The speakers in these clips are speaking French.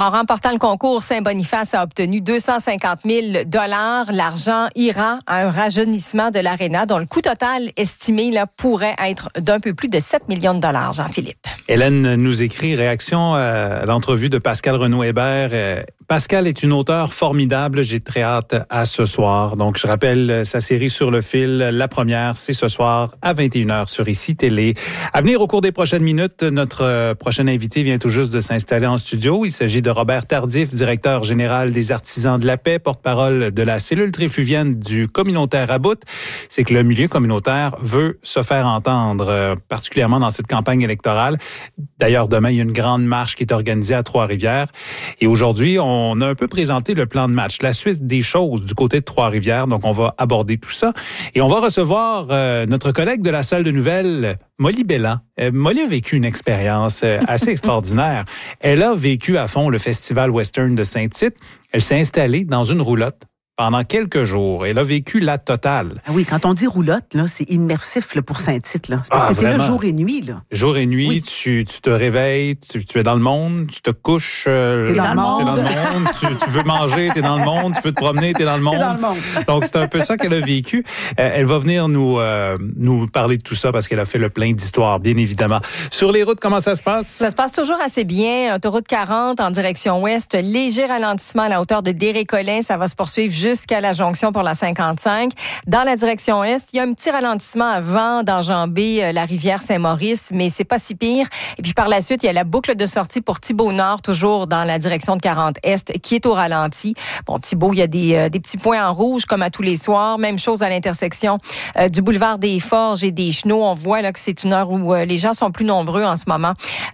En remportant le concours, Saint-Boniface a obtenu 250 000 $. L'argent ira à un rajeunissement de l'aréna dont le coût total estimé pourrait être d'un peu plus de 7 millions de $, Jean-Philippe. Hélène nous écrit, réaction à l'entrevue de Pascal Renaud-Hébert. Pascal est une auteure formidable. J'ai très hâte à ce soir. Donc, je rappelle sa série Sur le fil. La première, c'est ce soir à 21h sur ICI Télé. À venir au cours des prochaines minutes, notre prochain invité vient tout juste de s'installer en studio. Il s'agit de Robert Tardif, directeur général des Artisans de la paix, porte-parole de la cellule trifluvienne du communautaire à bout. C'est que le milieu communautaire veut se faire entendre, particulièrement dans cette campagne électorale. D'ailleurs, demain, il y a une grande marche qui est organisée à Trois-Rivières. Et aujourd'hui, on a un peu présenté le plan de match, la suite des choses du côté de Trois-Rivières. Donc, on va aborder tout ça. Et on va recevoir notre collègue de la salle de nouvelles, Molly Belland. Molly a vécu une expérience assez extraordinaire. Elle a vécu à fond le Festival Western de Saint-Tite. Elle s'est installée dans une roulotte pendant quelques jours. Elle a vécu la totale. Ah oui, quand on dit roulotte, là, c'est immersif là, pour Saint-Tite. Là. C'est parce que t'es là jour et nuit. Là. Jour et nuit, oui. tu te réveilles, tu es dans le monde, tu te couches. T'es dans le monde. Tu veux manger, t'es dans le monde. Tu veux te promener, t'es dans le monde. T'es dans le monde. Donc, c'est un peu ça qu'elle a vécu. Elle va venir nous parler de tout ça parce qu'elle a fait le plein d'histoires, bien évidemment. Sur les routes, comment ça se passe? Ça se passe toujours assez bien. Autoroute 40 en direction ouest. Léger ralentissement à la hauteur de Desrécollets. Ça va se poursuivre jusqu'à la jonction pour la 55. Dans la direction est, il y a un petit ralentissement avant d'enjamber la rivière Saint-Maurice, mais c'est pas si pire. Et puis par la suite, il y a la boucle de sortie pour Thibault-Nord, toujours dans la direction de 40-Est, qui est au ralenti. Bon, Thibault, il y a des petits points en rouge, comme à tous les soirs. Même chose à l'intersection du boulevard des Forges et des Chenaux. On voit là que c'est une heure où les gens sont plus nombreux en ce moment.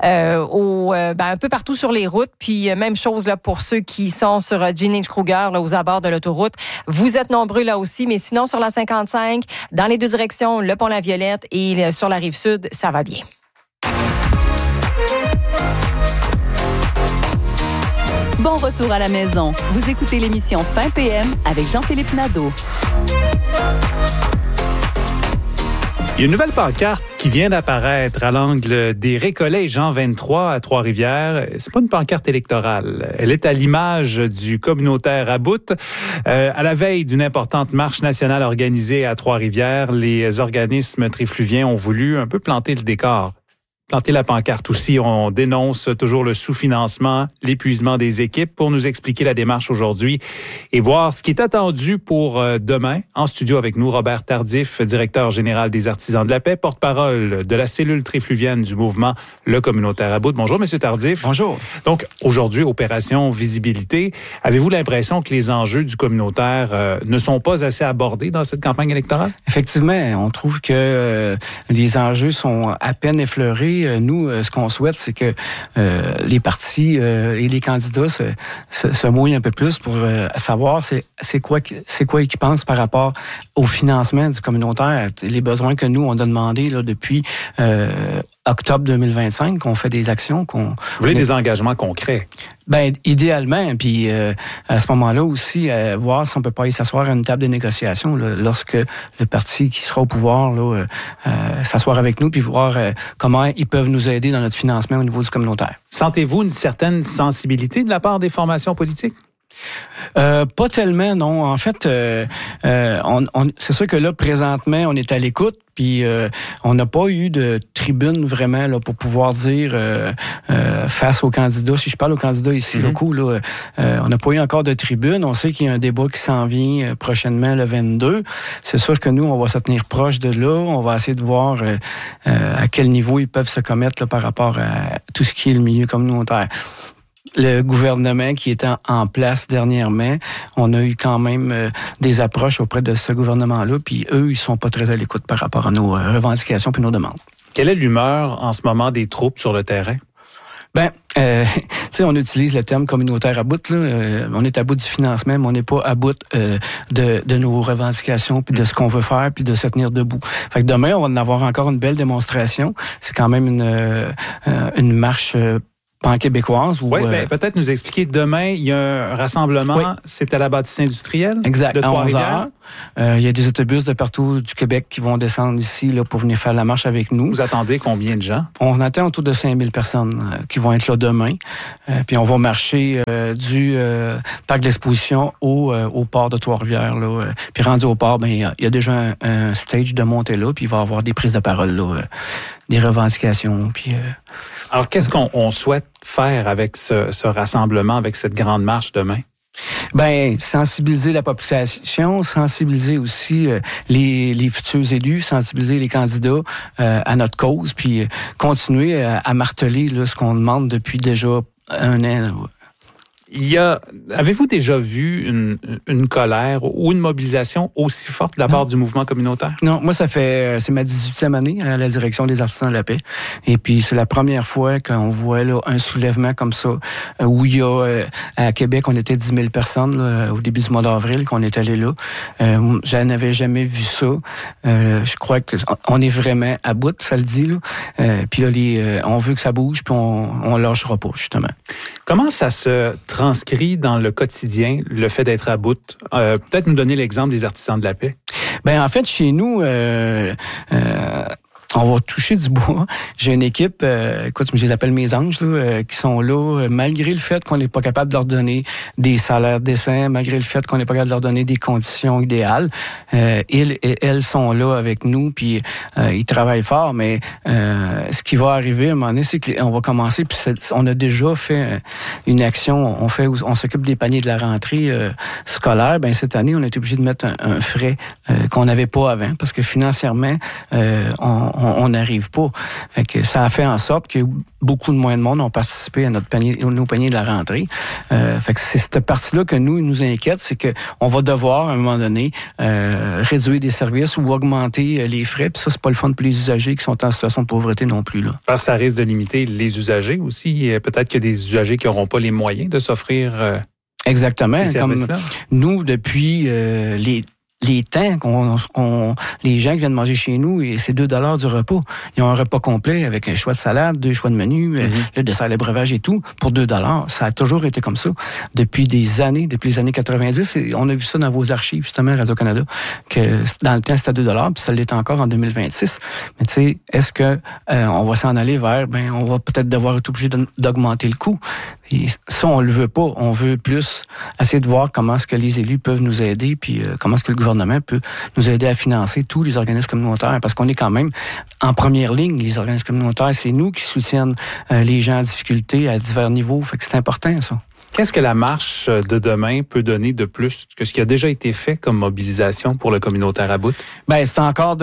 Un peu partout sur les routes. Puis même chose là pour ceux qui sont sur Ginny-Kruger, là, aux abords de l'autoroute. Vous êtes nombreux là aussi, mais sinon sur la 55, dans les deux directions, le pont La Violette et sur la rive sud, ça va bien. Bon retour à la maison. Vous écoutez l'émission Fin PM avec Jean-Philippe Nadeau. Il y a une nouvelle pancarte qui vient d'apparaître à l'angle des Récollets et Jean 23 à Trois-Rivières. C'est pas une pancarte électorale. Elle est à l'image du communautaire à bout. À la veille d'une importante marche nationale organisée à Trois-Rivières, les organismes trifluviens ont voulu un peu planter le décor. Planter la pancarte aussi. On dénonce toujours le sous-financement, l'épuisement des équipes. Pour nous expliquer la démarche aujourd'hui et voir ce qui est attendu pour demain, en studio avec nous, Robert Tardif, directeur général des Artisans de la paix, porte-parole de la cellule trifluvienne du mouvement Le Communautaire à bout. Bonjour, Monsieur Tardif. Bonjour. Donc, aujourd'hui, opération visibilité. Avez-vous l'impression que les enjeux du communautaire ne sont pas assez abordés dans cette campagne électorale? Effectivement, on trouve que les enjeux sont à peine effleurés. Nous, ce qu'on souhaite, c'est que les partis et les candidats se mouillent un peu plus pour savoir c'est quoi qu'ils pensent par rapport au financement du communautaire, les besoins que nous, on a demandé là, depuis octobre 2025, qu'on fait des actions. Vous voulez des engagements concrets? Ben idéalement, puis à ce moment-là aussi, voir si on peut pas y s'asseoir à une table de négociation là, lorsque le parti qui sera au pouvoir là, s'asseoir avec nous puis voir comment ils peuvent nous aider dans notre financement au niveau du communautaire. Sentez-vous une certaine sensibilité de la part des formations politiques? Pas tellement, non. En fait, c'est sûr que là, présentement, on est à l'écoute, puis on n'a pas eu de tribune vraiment là, pour pouvoir dire face aux candidats. Si je parle aux candidats ici locaux, là, on n'a pas eu encore de tribune. On sait qu'il y a un débat qui s'en vient prochainement le 22. C'est sûr que nous, on va se tenir proche de là. On va essayer de voir à quel niveau ils peuvent se commettre là, par rapport à tout ce qui est le milieu communautaire. Le gouvernement qui était en place dernièrement, on a eu quand même des approches auprès de ce gouvernement-là, puis eux, ils sont pas très à l'écoute par rapport à nos revendications puis nos demandes. Quelle est l'humeur en ce moment des troupes sur le terrain? Ben, tu sais, on utilise le terme communautaire à bout, là. On est à bout du financement, mais on n'est pas à bout de nos revendications, puis de ce qu'on veut faire, puis de se tenir debout. Fait que demain, on va en avoir encore une belle démonstration. C'est quand même une marche pan-québécoise. Oui, peut-être nous expliquer. Demain, il y a un rassemblement. Oui. C'est à la bâtisse industrielle. Exact. De à 11h. Il y a des autobus de partout du Québec qui vont descendre ici là, pour venir faire la marche avec nous. Vous attendez combien de gens? On attend autour de 5000 personnes qui vont être là demain. Puis on va marcher du parc de l'exposition au port de Trois-Rivières. Là. Puis rendu au port, il y a déjà un stage de montée là, puis il va y avoir des prises de parole, là, des revendications. Puis, alors, qu'est-ce qu'on souhaite faire avec ce rassemblement, avec cette grande marche demain? Sensibiliser la population, sensibiliser aussi les futurs élus, sensibiliser les candidats à notre cause, puis continuer à marteler là, ce qu'on demande depuis déjà un an. Avez-vous déjà vu une colère ou une mobilisation aussi forte de la part du mouvement communautaire? Non, moi, c'est ma 18e année à la direction des Artisans de la paix. Et puis, c'est la première fois qu'on voit là, un soulèvement comme ça, où il y a, à Québec, on était 10 000 personnes là, au début du mois d'avril, qu'on est allé là. Je n'avais jamais vu ça. Je crois qu'on est vraiment à bout, ça le dit. Là. Puis là, on veut que ça bouge, puis on lâchera pas, justement. Comment ça se transcrit dans le quotidien, le fait d'être à bout? Peut-être nous donner l'exemple des Artisans de la paix. En fait, chez nous, on va toucher du bois. J'ai une équipe, je les appelle mes anges, là, qui sont là, malgré le fait qu'on n'est pas capable de leur donner des salaires décents, malgré le fait qu'on n'est pas capable de leur donner des conditions idéales. Ils et elles sont là avec nous, puis ils travaillent fort, mais ce qui va arriver à un moment donné, c'est qu'on va commencer, puis on a déjà fait une action, on s'occupe des paniers de la rentrée scolaire. Cette année, on a été obligé de mettre un frais qu'on n'avait pas avant, parce que financièrement, on n'arrive pas. Fait que ça a fait en sorte que beaucoup de moins de monde ont participé à nos paniers de la rentrée. Fait que c'est cette partie-là que nous inquiète, c'est que on va devoir, à un moment donné, réduire des services ou augmenter les frais. Puis ça, c'est pas le fun pour les usagers qui sont en situation de pauvreté non plus. Là. Parce que ça risque de limiter les usagers aussi. Peut-être qu'il y a des usagers qui n'auront pas les moyens de s'offrir exactement. ces services-là. Comme nous, depuis les temps les gens qui viennent manger chez nous, et c'est 2 $ du repas. Ils ont un repas complet avec un choix de salade, 2 choix de menu, le dessert, le breuvage et tout, pour 2 $. Ça a toujours été comme ça. Depuis les années 90, et on a vu ça dans vos archives, justement, Radio-Canada, que dans le temps, c'était 2 $, puis ça l'est encore en 2026. Mais tu sais, est-ce que on va s'en aller vers, on va peut-être devoir être obligé d'augmenter le coût. Et ça, on le veut pas. On veut plus essayer de voir comment est-ce que les élus peuvent nous aider, puis comment est-ce que le gouvernement peut nous aider à financer tous les organismes communautaires, parce qu'on est quand même en première ligne. Les organismes communautaires, c'est nous qui soutiennent les gens en difficulté à divers niveaux. Fait que c'est important, ça. Qu'est-ce que la marche de demain peut donner de plus que ce qui a déjà été fait comme mobilisation pour le communautaire à bout? C'est encore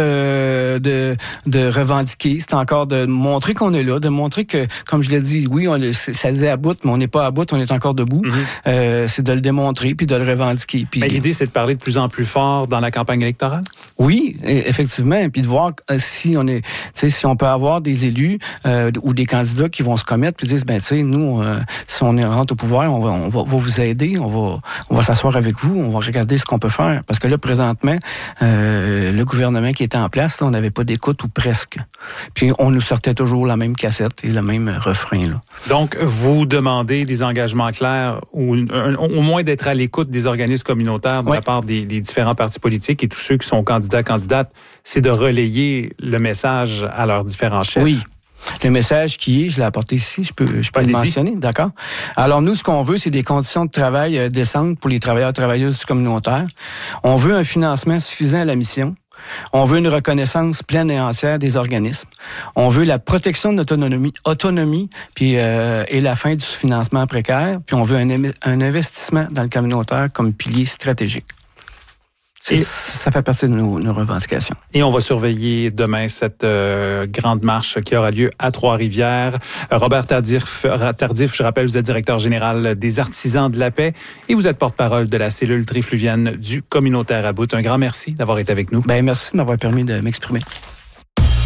de revendiquer, c'est encore de montrer qu'on est là, de montrer que, comme je l'ai dit, oui, ça disait à bout, mais on n'est pas à bout, on est encore debout. C'est de le démontrer puis de le revendiquer. Puis, l'idée, c'est de parler de plus en plus fort dans la campagne électorale? Oui, effectivement. Puis de voir si on peut avoir des élus ou des candidats qui vont se commettre puis disent, nous, si on rentre au pouvoir, on va vous aider, on va s'asseoir avec vous, on va regarder ce qu'on peut faire. Parce que là, présentement, le gouvernement qui était en place, là, on n'avait pas d'écoute ou presque. Puis on nous sortait toujours la même cassette et le même refrain. Là. Donc, vous demandez des engagements clairs ou au moins d'être à l'écoute des organismes communautaires de la part des différents partis politiques et tous ceux qui sont candidates, c'est de relayer le message à leurs différents chefs. Oui. Le message qui est, je l'ai apporté ici, je peux le mentionner, d'accord? Alors nous, ce qu'on veut, c'est des conditions de travail décentes pour les travailleurs du communautaire. On veut un financement suffisant à la mission. On veut une reconnaissance pleine et entière des organismes. On veut la protection de notre autonomie puis, et la fin du financement précaire. Puis on veut un investissement dans le communautaire comme pilier stratégique. Ça fait partie de nos revendications. Et on va surveiller demain cette grande marche qui aura lieu à Trois-Rivières. Robert Tardif, je rappelle, vous êtes directeur général des Artisans de la paix et vous êtes porte-parole de la cellule trifluvienne du communautaire à bout. Un grand merci d'avoir été avec nous. Merci de m'avoir permis de m'exprimer.